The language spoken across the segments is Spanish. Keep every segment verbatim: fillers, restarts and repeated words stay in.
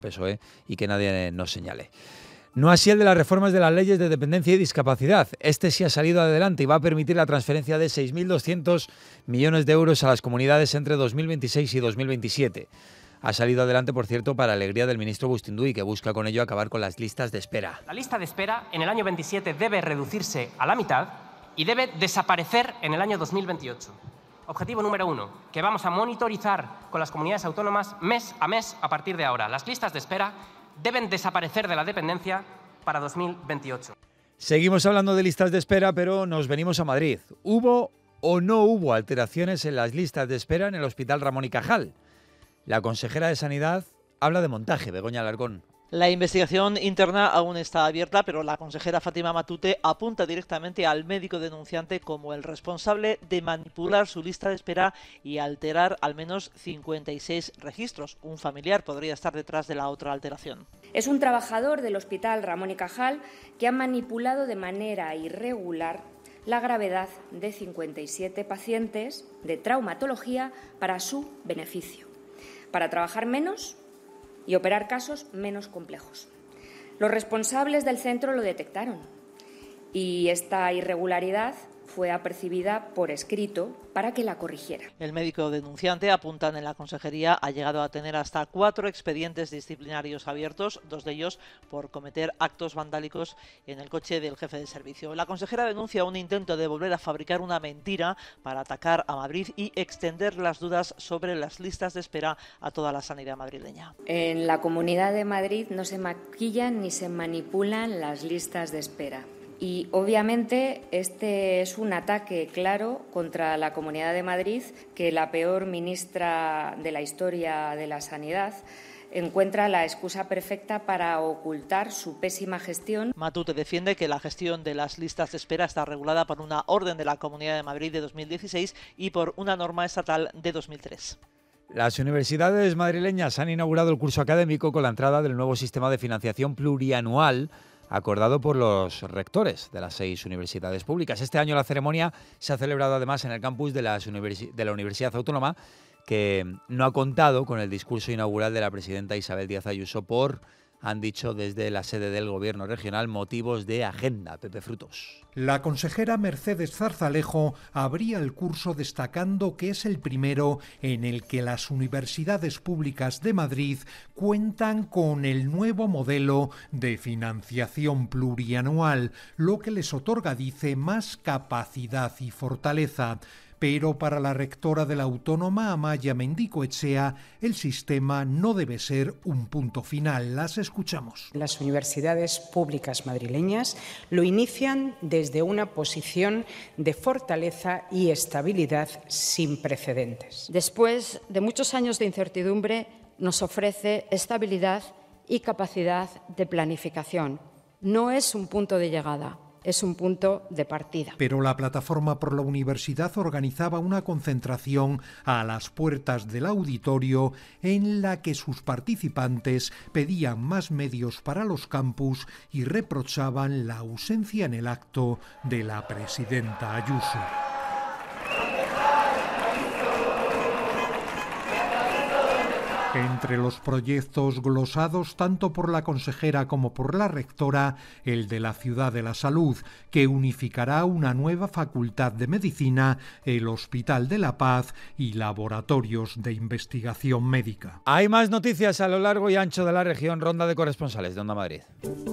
P S O E y que nadie nos señale. No así el de las reformas de las leyes de dependencia y discapacidad. Este sí ha salido adelante y va a permitir la transferencia de seis mil doscientos millones de euros a las comunidades entre dos mil veintiséis y dos mil veintisiete. Ha salido adelante, por cierto, para alegría del ministro Bustinduy, que busca con ello acabar con las listas de espera. La lista de espera en el año veintisiete debe reducirse a la mitad y debe desaparecer en el año dos mil veintiocho. Objetivo número uno, que vamos a monitorizar con las comunidades autónomas mes a mes a partir de ahora. Las listas de espera deben desaparecer de la dependencia para dos mil veintiocho. Seguimos hablando de listas de espera, pero nos venimos a Madrid. ¿Hubo o no hubo alteraciones en las listas de espera en el Hospital Ramón y Cajal? La consejera de Sanidad habla de montaje, Begoña Alarcón. La investigación interna aún está abierta, pero la consejera Fátima Matute apunta directamente al médico denunciante como el responsable de manipular su lista de espera y alterar al menos cincuenta y seis registros. Un familiar podría estar detrás de la otra alteración. Es un trabajador del Hospital Ramón y Cajal que ha manipulado de manera irregular la gravedad de cincuenta y siete pacientes de traumatología para su beneficio, para trabajar menos y operar casos menos complejos. Los responsables del centro lo detectaron y esta irregularidad fue apercibida por escrito para que la corrigiera. El médico denunciante, apuntan en la consejería, ha llegado a tener hasta cuatro expedientes disciplinarios abiertos, dos de ellos por cometer actos vandálicos en el coche del jefe de servicio. La consejera denuncia un intento de volver a fabricar una mentira para atacar a Madrid y extender las dudas sobre las listas de espera a toda la sanidad madrileña. En la Comunidad de Madrid no se maquillan ni se manipulan las listas de espera. Y obviamente este es un ataque claro contra la Comunidad de Madrid que la peor ministra de la historia de la Sanidad encuentra la excusa perfecta para ocultar su pésima gestión. Matute defiende que la gestión de las listas de espera está regulada por una orden de la Comunidad de Madrid de dos mil dieciséis y por una norma estatal de dos mil tres. Las universidades madrileñas han inaugurado el curso académico con la entrada del nuevo sistema de financiación plurianual acordado por los rectores de las seis universidades públicas. Este año la ceremonia se ha celebrado además en el campus de, las universi- de la Universidad Autónoma, que no ha contado con el discurso inaugural de la presidenta Isabel Díaz Ayuso por, han dicho desde la sede del Gobierno regional, motivos de agenda. Pepe Frutos. La consejera Mercedes Zarzalejo abría el curso destacando que es el primero en el que las universidades públicas de Madrid cuentan con el nuevo modelo de financiación plurianual, lo que les otorga, dice, más capacidad y fortaleza. Pero para la rectora de la Autónoma, Amaya Mendicoechea, el sistema no debe ser un punto final. Las escuchamos. Las universidades públicas madrileñas lo inician desde una posición de fortaleza y estabilidad sin precedentes. Después de muchos años de incertidumbre, nos ofrece estabilidad y capacidad de planificación. No es un punto de llegada. Es un punto de partida. Pero la Plataforma por la Universidad organizaba una concentración a las puertas del auditorio en la que sus participantes pedían más medios para los campus y reprochaban la ausencia en el acto de la presidenta Ayuso. Entre los proyectos glosados tanto por la consejera como por la rectora, el de la Ciudad de la Salud, que unificará una nueva facultad de medicina, el Hospital de la Paz y laboratorios de investigación médica. Hay más noticias a lo largo y ancho de la región. Ronda de corresponsales de Onda Madrid.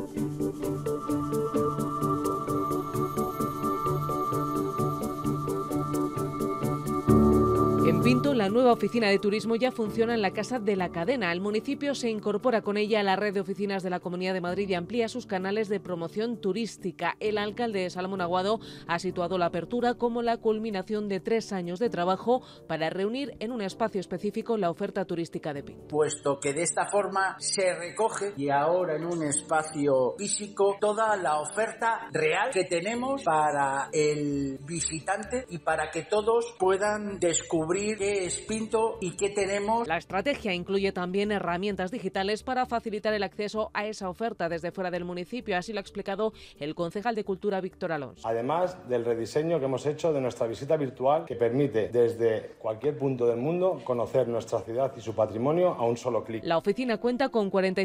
En Pinto, la nueva oficina de turismo ya funciona en la Casa de la Cadena. El municipio se incorpora con ella a la red de oficinas de la Comunidad de Madrid y amplía sus canales de promoción turística. El alcalde Salomón Aguado ha situado la apertura como la culminación de tres años de trabajo para reunir en un espacio específico la oferta turística de Pinto. Puesto que de esta forma se recoge y ahora en un espacio físico toda la oferta real que tenemos para el visitante y para que todos puedan descubrir qué es Pinto y qué tenemos. La estrategia incluye también herramientas digitales para facilitar el acceso a esa oferta desde fuera del municipio. Así lo ha explicado el concejal de Cultura, Víctor Alonso. Además del rediseño que hemos hecho de nuestra visita virtual, que permite desde cualquier punto del mundo conocer nuestra ciudad y su patrimonio a un solo clic. La oficina cuenta con cuarenta y